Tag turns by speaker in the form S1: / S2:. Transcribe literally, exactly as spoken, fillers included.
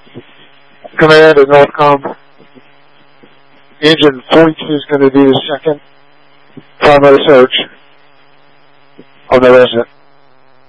S1: Command at Northcom. Engine forty-two is going to do the second primary search on the resident.